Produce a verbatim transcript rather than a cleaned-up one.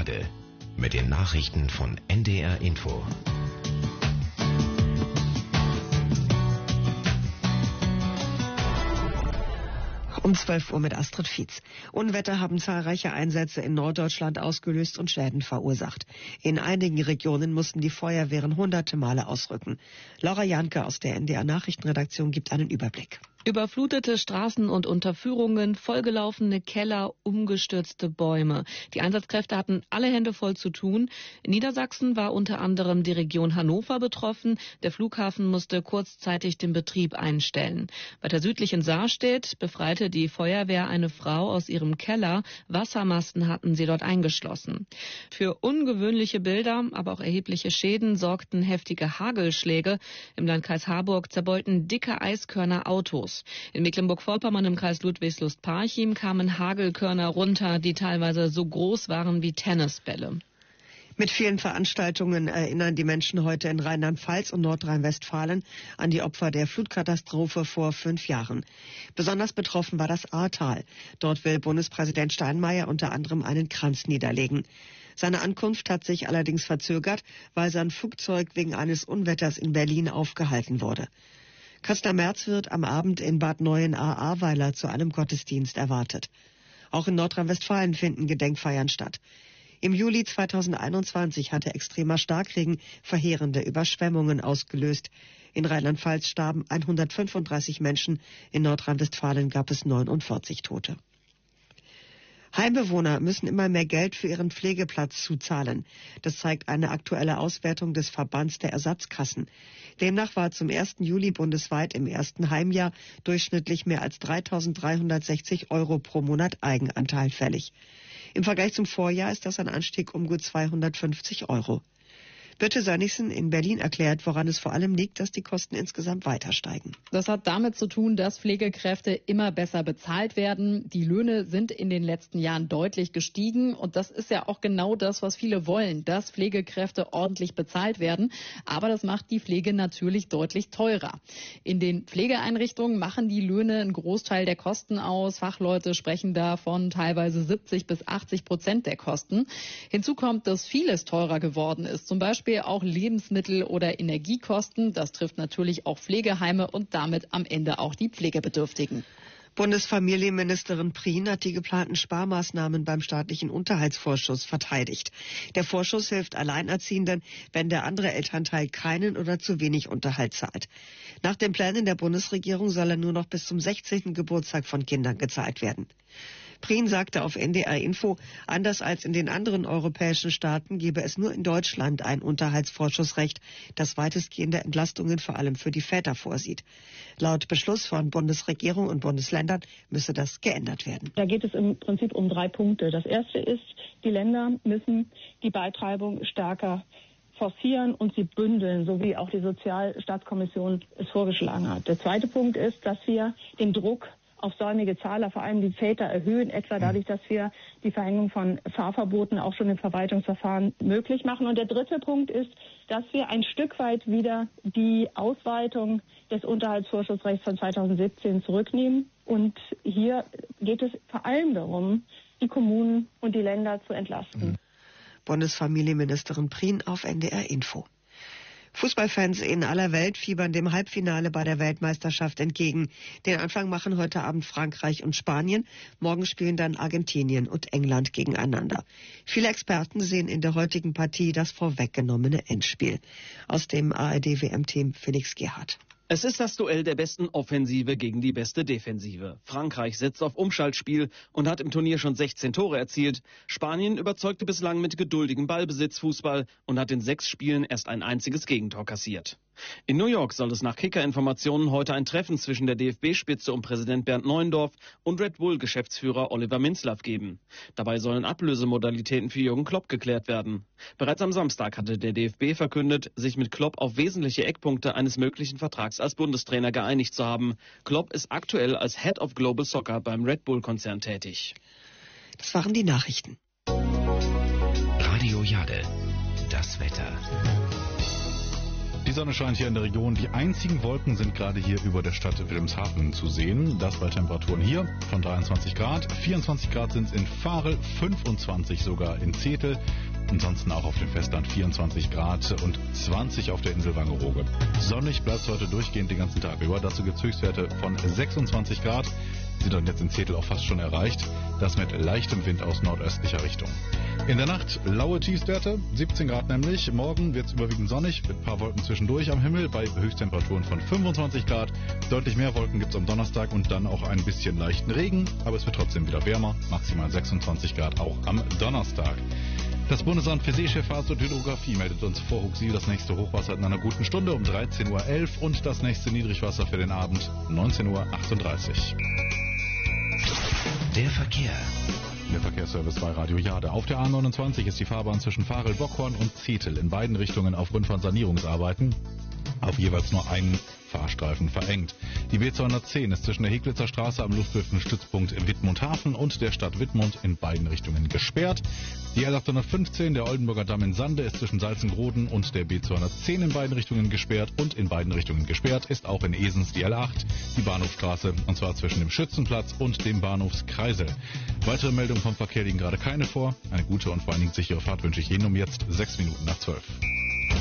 Jade mit den Nachrichten von N D R Info. Um zwölf Uhr mit Astrid Fietz. Unwetter haben zahlreiche Einsätze in Norddeutschland ausgelöst und Schäden verursacht. In einigen Regionen mussten die Feuerwehren hunderte Male ausrücken. Laura Janke aus der N D R Nachrichtenredaktion gibt einen Überblick. Überflutete Straßen und Unterführungen, vollgelaufene Keller, umgestürzte Bäume. Die Einsatzkräfte hatten alle Hände voll zu tun. In Niedersachsen war unter anderem die Region Hannover betroffen. Der Flughafen musste kurzzeitig den Betrieb einstellen. Weiter südlich in Sarstedt befreite die Feuerwehr eine Frau aus ihrem Keller. Wassermasten hatten sie dort eingeschlossen. Für ungewöhnliche Bilder, aber auch erhebliche Schäden sorgten heftige Hagelschläge. Im Landkreis Harburg zerbeulten dicke Eiskörner Autos. In Mecklenburg-Vorpommern im Kreis Ludwigslust-Parchim kamen Hagelkörner runter, die teilweise so groß waren wie Tennisbälle. Mit vielen Veranstaltungen erinnern die Menschen heute in Rheinland-Pfalz und Nordrhein-Westfalen an die Opfer der Flutkatastrophe vor fünf Jahren. Besonders betroffen war das Ahrtal. Dort will Bundespräsident Steinmeier unter anderem einen Kranz niederlegen. Seine Ankunft hat sich allerdings verzögert, weil sein Flugzeug wegen eines Unwetters in Berlin aufgehalten wurde. Kanzler Merz wird am Abend in Bad Neuenahr-Ahrweiler zu einem Gottesdienst erwartet. Auch in Nordrhein-Westfalen finden Gedenkfeiern statt. Im Juli zweitausendeinundzwanzig hatte extremer Starkregen verheerende Überschwemmungen ausgelöst. In Rheinland-Pfalz starben hundertfünfunddreißig Menschen, in Nordrhein-Westfalen gab es neunundvierzig Tote. Heimbewohner müssen immer mehr Geld für ihren Pflegeplatz zuzahlen. Das zeigt eine aktuelle Auswertung des Verbands der Ersatzkassen. Demnach war zum ersten Juli bundesweit im ersten Heimjahr durchschnittlich mehr als dreitausenddreihundertsechzig Euro pro Monat Eigenanteil fällig. Im Vergleich zum Vorjahr ist das ein Anstieg um gut zweihundertfünfzig Euro. Birte Sönnigsen in Berlin erklärt, woran es vor allem liegt, dass die Kosten insgesamt weiter steigen. Das hat damit zu tun, dass Pflegekräfte immer besser bezahlt werden. Die Löhne sind in den letzten Jahren deutlich gestiegen. Und das ist ja auch genau das, was viele wollen, dass Pflegekräfte ordentlich bezahlt werden. Aber das macht die Pflege natürlich deutlich teurer. In den Pflegeeinrichtungen machen die Löhne einen Großteil der Kosten aus. Fachleute sprechen da von teilweise siebzig bis achtzig Prozent der Kosten. Hinzu kommt, dass vieles teurer geworden ist. Zum Beispiel auch Lebensmittel oder Energiekosten. Das trifft natürlich auch Pflegeheime und damit am Ende auch die Pflegebedürftigen. Bundesfamilienministerin Prien hat die geplanten Sparmaßnahmen beim staatlichen Unterhaltsvorschuss verteidigt. Der Vorschuss hilft Alleinerziehenden, wenn der andere Elternteil keinen oder zu wenig Unterhalt zahlt. Nach den Plänen der Bundesregierung soll er nur noch bis zum sechzehnten Geburtstag von Kindern gezahlt werden. Prien sagte auf N D R Info, anders als in den anderen europäischen Staaten gebe es nur in Deutschland ein Unterhaltsvorschussrecht, das weitestgehende Entlastungen vor allem für die Väter vorsieht. Laut Beschluss von Bundesregierung und Bundesländern müsse das geändert werden. Da geht es im Prinzip um drei Punkte. Das erste ist, die Länder müssen die Beitreibung stärker forcieren und sie bündeln, so wie auch die Sozialstaatskommission es vorgeschlagen hat. Der zweite Punkt ist, dass wir den Druck auf säumige Zahler, vor allem die Väter, erhöhen, etwa dadurch, dass wir die Verhängung von Fahrverboten auch schon im Verwaltungsverfahren möglich machen. Und der dritte Punkt ist, dass wir ein Stück weit wieder die Ausweitung des Unterhaltsvorschussrechts von zweitausendsiebzehn zurücknehmen. Und hier geht es vor allem darum, die Kommunen und die Länder zu entlasten. Bundesfamilienministerin Prien auf N D R Info. Fußballfans in aller Welt fiebern dem Halbfinale bei der Weltmeisterschaft entgegen. Den Anfang machen heute Abend Frankreich und Spanien. Morgen spielen dann Argentinien und England gegeneinander. Viele Experten sehen in der heutigen Partie das vorweggenommene Endspiel. Aus dem A R D-W M-Team Felix Gerhardt. Es ist das Duell der besten Offensive gegen die beste Defensive. Frankreich setzt auf Umschaltspiel und hat im Turnier schon sechzehn Tore erzielt. Spanien überzeugte bislang mit geduldigem Ballbesitzfußball und hat in sechs Spielen erst ein einziges Gegentor kassiert. In New York soll es nach Kicker-Informationen heute ein Treffen zwischen der D F B-Spitze und Präsident Bernd Neuendorf und Red Bull-Geschäftsführer Oliver Minzlaff geben. Dabei sollen Ablösemodalitäten für Jürgen Klopp geklärt werden. Bereits am Samstag hatte der D F B verkündet, sich mit Klopp auf wesentliche Eckpunkte eines möglichen Vertrags als Bundestrainer geeinigt zu haben. Klopp ist aktuell als Head of Global Soccer beim Red Bull-Konzern tätig. Das waren die Nachrichten. Radio Jade, das Wetter. Die Sonne scheint hier in der Region. Die einzigen Wolken sind gerade hier über der Stadt Wilhelmshaven zu sehen. Das bei Temperaturen hier von dreiundzwanzig Grad. vierundzwanzig Grad sind es in Varel, fünfundzwanzig sogar in Zetel. Ansonsten auch auf dem Festland vierundzwanzig Grad und zwanzig auf der Insel Wangerooge. Sonnig bleibt es heute durchgehend den ganzen Tag über. Dazu gibt es Höchstwerte von sechsundzwanzig Grad. Sind dann jetzt in Zetel auch fast schon erreicht. Das mit leichtem Wind aus nordöstlicher Richtung. In der Nacht laue Tiefstwerte, siebzehn Grad nämlich. Morgen wird es überwiegend sonnig, mit ein paar Wolken zwischendurch am Himmel bei Höchsttemperaturen von fünfundzwanzig Grad. Deutlich mehr Wolken gibt es am Donnerstag und dann auch ein bisschen leichten Regen. Aber es wird trotzdem wieder wärmer, maximal sechsundzwanzig Grad auch am Donnerstag. Das Bundesamt für Seeschifffahrt und Hydrographie meldet uns vor Huxil das nächste Hochwasser in einer guten Stunde um dreizehn Uhr elf und das nächste Niedrigwasser für den Abend neunzehn Uhr achtunddreißig. Der Verkehr. Der Verkehrsservice bei Radio Jade. Auf der A neunundzwanzig ist die Fahrbahn zwischen Varel-Bockhorn und Zetel in beiden Richtungen aufgrund von Sanierungsarbeiten auf jeweils nur einen Fahrstreifen verengt. Die B zweihundertzehn ist zwischen der Heglitzer Straße am Lufthüftenstützpunkt Wittmund-Hafen und der Stadt Wittmund in beiden Richtungen gesperrt. Die L achthundertfünfzehn, der Oldenburger Damm in Sande, ist zwischen Salzengroden und der B zweihundertzehn in beiden Richtungen gesperrt und in beiden Richtungen gesperrt ist auch in Esens die L acht, die Bahnhofstraße, und zwar zwischen dem Schützenplatz und dem Bahnhofskreisel. Weitere Meldungen vom Verkehr liegen gerade keine vor. Eine gute und vor allen Dingen sichere Fahrt wünsche ich Ihnen um jetzt sechs Minuten nach zwölf.